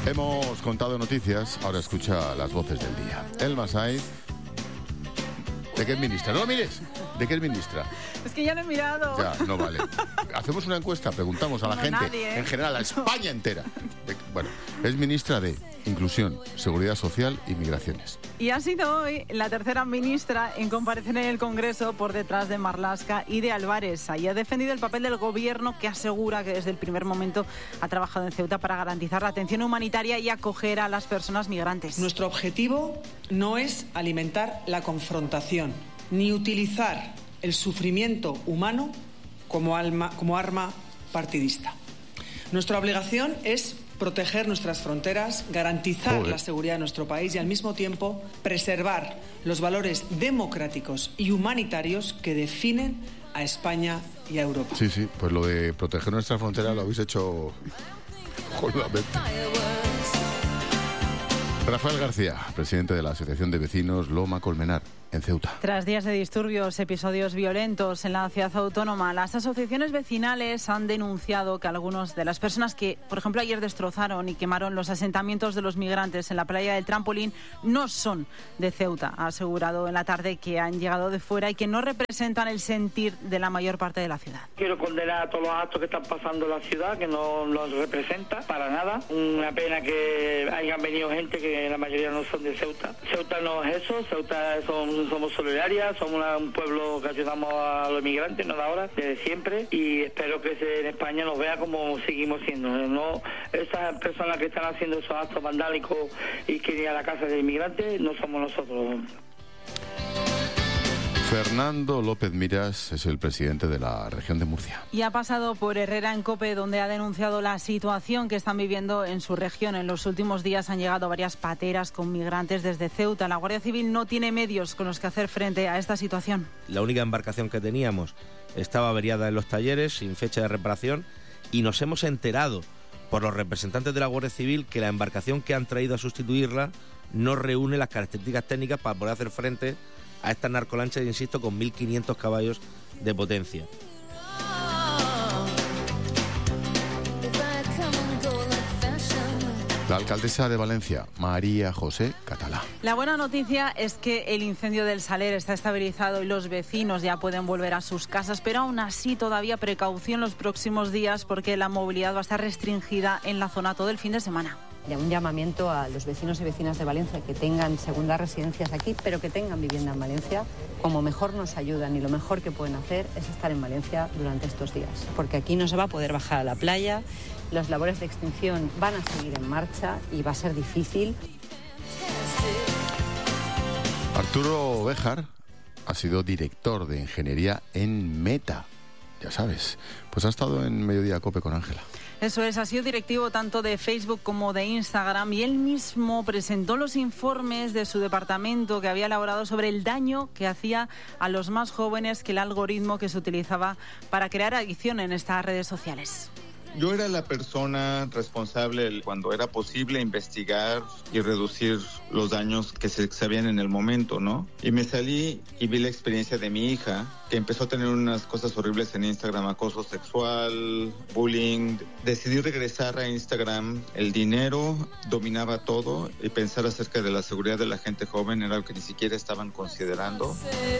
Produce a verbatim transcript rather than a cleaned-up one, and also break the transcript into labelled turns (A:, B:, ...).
A: Hemos contado noticias, ahora escucha las voces del día. Elma Saiz. ¿De qué es ministra? No lo mires. ¿De qué es ministra?
B: Es que ya lo he mirado.
A: Ya, no vale. Hacemos una encuesta, preguntamos a la
B: no,
A: gente,
B: nadie, ¿eh?
A: en general, a España entera. De, bueno, es ministra de Inclusión, Seguridad Social y Migraciones.
B: Y ha sido hoy la tercera ministra en comparecer en el Congreso por detrás de Marlaska y de Álvarez. Y ha defendido el papel del Gobierno, que asegura que desde el primer momento ha trabajado en Ceuta para garantizar la atención humanitaria y acoger a las personas migrantes.
C: Nuestro objetivo no es alimentar la confrontación, ni utilizar el sufrimiento humano como, alma, como arma partidista. Nuestra obligación es proteger nuestras fronteras, garantizar
A: Joder.
C: la seguridad de nuestro país y al mismo tiempo preservar los valores democráticos y humanitarios que definen a España y a Europa.
A: Sí, sí, pues lo de proteger nuestra frontera lo habéis hecho jodidamente. Rafael García, presidente de la Asociación de Vecinos Loma Colmenar, en Ceuta.
B: Tras días de disturbios, episodios violentos en la ciudad autónoma, las asociaciones vecinales han denunciado que algunas de las personas que, por ejemplo, ayer destrozaron y quemaron los asentamientos de los migrantes en la playa del Trampolín no son de Ceuta. Ha asegurado en la tarde que han llegado de fuera y que no representan el sentir de la mayor parte de la ciudad.
D: Quiero condenar a todos los actos que están pasando en la ciudad, que no los representa para nada. Una pena que hayan venido gente que la mayoría no son de Ceuta. Ceuta no es eso, Ceuta son somos solidarias, somos una, un pueblo que ayudamos a los inmigrantes, no de ahora, desde siempre, y espero que se, en España nos vea como seguimos siendo. No, esas personas que están haciendo esos actos vandálicos y que ir a la casa de inmigrantes no somos nosotros.
A: Fernando López Miras es el presidente de la región de Murcia.
B: Y ha pasado por Herrera en Cope, donde ha denunciado la situación que están viviendo en su región. En los últimos días han llegado varias pateras con migrantes desde Ceuta. La Guardia Civil no tiene medios con los que hacer frente a esta situación.
E: La única embarcación que teníamos estaba averiada en los talleres, sin fecha de reparación, y nos hemos enterado por los representantes de la Guardia Civil que la embarcación que han traído a sustituirla no reúne las características técnicas para poder hacer frente a estas narcolanchas, insisto, con mil quinientos caballos de potencia.
A: La alcaldesa de Valencia, María José Catalá.
B: La buena noticia es que el incendio del Saler está estabilizado y los vecinos ya pueden volver a sus casas, pero aún así todavía precaución los próximos días porque la movilidad va a estar restringida en la zona todo el fin de semana.
F: Y un llamamiento a los vecinos y vecinas de Valencia que tengan segundas residencias aquí, pero que tengan vivienda en Valencia. Como mejor nos ayudan y lo mejor que pueden hacer es estar en Valencia durante estos días. Porque aquí no se va a poder bajar a la playa, las labores de extinción van a seguir en marcha y va a ser difícil.
A: Arturo Béjar ha sido director de ingeniería en Meta. Ya sabes, pues ha estado en Mediodía Cope con Ángela.
B: Eso es, ha sido directivo tanto de Facebook como de Instagram y él mismo presentó los informes de su departamento que había elaborado sobre el daño que hacía a los más jóvenes que el algoritmo que se utilizaba para crear adicción en estas redes sociales.
G: Yo era la persona responsable cuando era posible investigar y reducir los daños que se sabían en el momento, ¿no? Y me salí y vi la experiencia de mi hija, que empezó a tener unas cosas horribles en Instagram, acoso sexual, bullying. Decidí regresar a Instagram. El dinero dominaba todo y pensar acerca de la seguridad de la gente joven era algo que ni siquiera estaban considerando.